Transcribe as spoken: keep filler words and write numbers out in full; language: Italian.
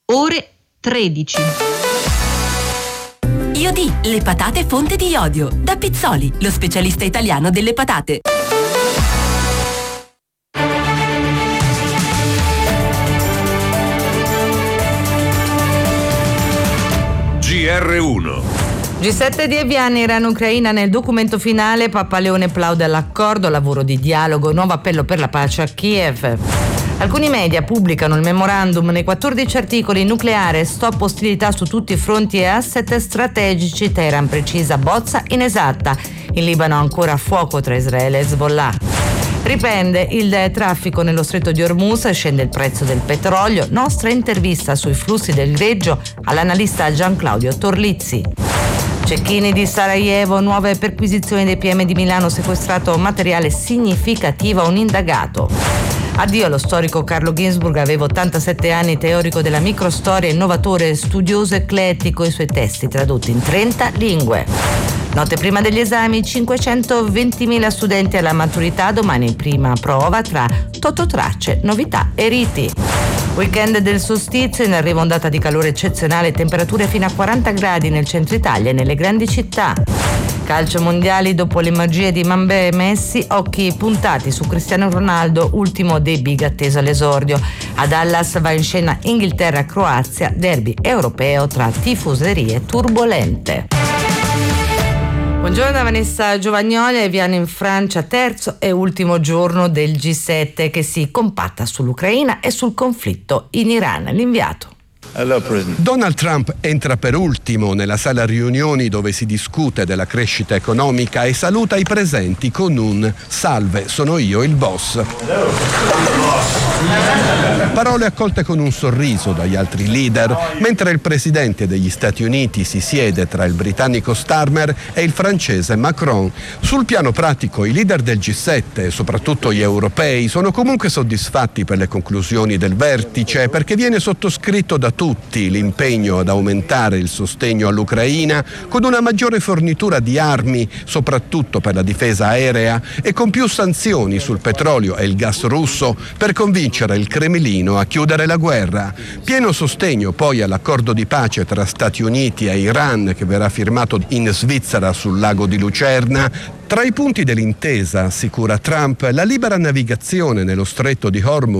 ore tredici. Iodi, le patate fonte di iodio. Da Pizzoli, lo specialista italiano delle patate. G R uno. G sette di Eviani, Iran-Ucraina. Nel documento finale Papa Leone plaude all'accordo, lavoro di dialogo, nuovo appello per la pace a Kiev. Alcuni media pubblicano il memorandum nei quattordici articoli: nucleare, stop ostilità su tutti i fronti e asset strategici. Teheran precisa, bozza inesatta. In Libano ancora fuoco tra Israele e Hezbollah. Riprende il traffico nello stretto di Hormuz, scende il prezzo del petrolio. Nostra intervista sui flussi del greggio all'analista Gian Claudio Torlizzi. Cecchini di Sarajevo, nuove perquisizioni dei P M di Milano, sequestrato materiale significativo a un indagato. Addio allo storico Carlo Ginzburg, aveva ottantasette anni, teorico della microstoria, innovatore, studioso eclettico, i suoi testi tradotti in trenta lingue. Notte prima degli esami, cinquecentoventimila studenti alla maturità, domani prima prova tra tototracce, novità e riti. Weekend del solstizio, in arrivo ondata di calore eccezionale, temperature fino a quaranta gradi nel centro Italia e nelle grandi città. Calcio mondiali, dopo le magie di Mbappé e Messi, occhi puntati su Cristiano Ronaldo, ultimo dei big atteso all'esordio. A Dallas va in scena Inghilterra-Croazia, derby europeo tra tifoserie turbolente. Buongiorno da Vanessa Giovagnoli. Eviano in Francia, terzo e ultimo giorno del G sette che si compatta sull'Ucraina e sul conflitto in Iran. L'inviato. Donald Trump entra per ultimo nella sala riunioni dove si discute della crescita economica e saluta i presenti con un "Salve, sono io il boss". Parole accolte con un sorriso dagli altri leader, mentre il presidente degli Stati Uniti si siede tra il britannico Starmer e il francese Macron. Sul piano pratico, i leader del G sette, soprattutto gli europei, sono comunque soddisfatti per le conclusioni del vertice, perché viene sottoscritto da tutti l'impegno ad aumentare il sostegno all'Ucraina con una maggiore fornitura di armi, soprattutto per la difesa aerea, e con più sanzioni sul petrolio e il gas russo per convincere il Cremlino a chiudere la guerra. Pieno sostegno poi all'accordo di pace tra Stati Uniti e Iran che verrà firmato in Svizzera sul lago di Lucerna. Tra i punti dell'intesa, assicura Trump, la libera navigazione nello stretto di Hormuz